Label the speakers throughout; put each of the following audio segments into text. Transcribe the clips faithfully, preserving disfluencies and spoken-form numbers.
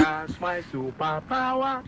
Speaker 1: That's my superpower.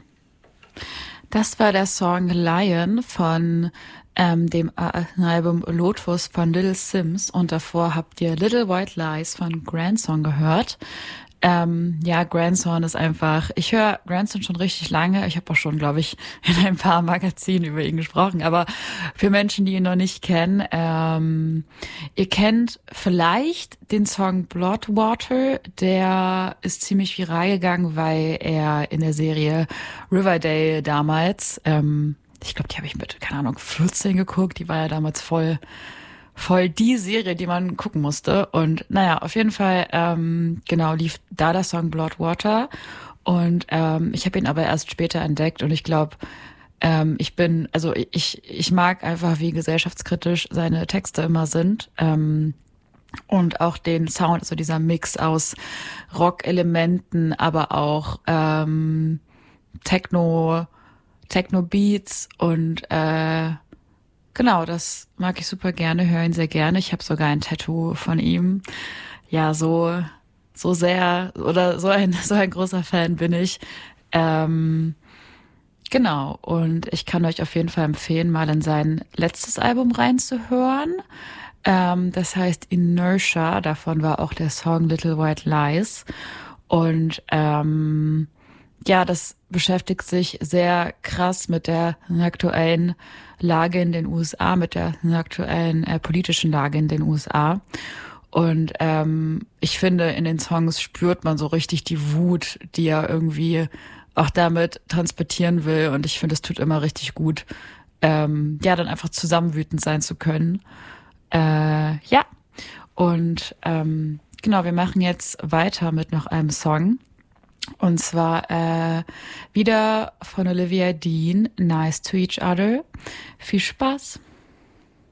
Speaker 2: Das war der Song Lion von ähm, dem äh, Album Lotus von Little Sims und davor habt ihr Little White Lies von Grandson gehört. Ähm, ja, Grandson ist einfach, ich höre Grandson schon richtig lange. Ich habe auch schon, glaube ich, in ein paar Magazinen über ihn gesprochen. Aber für Menschen, die ihn noch nicht kennen, ähm, ihr kennt vielleicht den Song Bloodwater. Der ist ziemlich viral gegangen, weil er in der Serie Riverdale damals, ähm, ich glaube, die habe ich mit, keine Ahnung, vierzehn geguckt. Die war ja damals voll voll die Serie, die man gucken musste. Und naja, auf jeden Fall, ähm, genau, lief da der Song Bloodwater. Und ähm, ich habe ihn aber erst später entdeckt. Und ich glaube, ähm, ich bin, also ich ich mag einfach, wie gesellschaftskritisch seine Texte immer sind. Ähm, und auch den Sound, also dieser Mix aus Rock-Elementen, aber auch ähm, Techno, Techno-Beats und äh, genau, das mag ich super gerne, höre ihn sehr gerne. Ich habe sogar ein Tattoo von ihm. Ja, so so sehr oder so ein so ein großer Fan bin ich. Ähm, genau, und ich kann euch auf jeden Fall empfehlen, mal in sein letztes Album reinzuhören. Ähm, das heißt Inertia, davon war auch der Song Little White Lies. Und ähm, ja, das beschäftigt sich sehr krass mit der aktuellen Lage in den U S A, mit der aktuellen äh, politischen Lage in den U S A. Und ähm, ich finde, in den Songs spürt man so richtig die Wut, die er irgendwie auch damit transportieren will. Und ich finde, es tut immer richtig gut, ähm, ja, dann einfach zusammen wütend sein zu können. Äh, ja, und ähm, genau, wir machen jetzt weiter mit noch einem Song. Und zwar äh, wieder von Olivia Dean, Nice to Each Other. Viel Spaß!